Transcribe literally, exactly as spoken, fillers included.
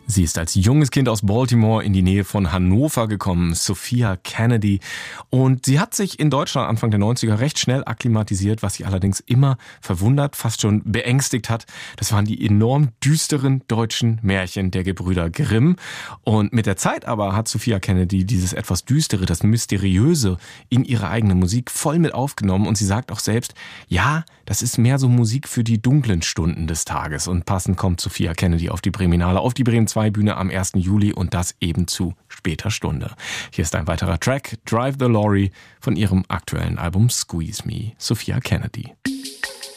Sie ist als junges Kind aus Baltimore in die Nähe von Hannover gekommen, Sophia Kennedy. Und sie hat sich in Deutschland Anfang der neunziger recht schnell akklimatisiert, was sie allerdings immer verwundert, fast schon beängstigt hat. Das waren die enorm düsteren deutschen Märchen der Gebrüder Grimm. Und mit der Zeit aber hat Sophia Kennedy dieses etwas Düstere, das Mysteriöse in ihre eigene Musik voll mit aufgenommen. Und sie sagt auch selbst, ja, das ist mehr so Musik für die dunklen Stunden des Tages. Und passend kommt Sophia Kennedy auf die Breminale, auf die Bremen zwei Bühne am ersten Juli und das eben zu später Stunde. Hier ist ein weiterer Track, Drive the Lorry, von ihrem aktuellen Album Squeeze Me, Sophia Kennedy.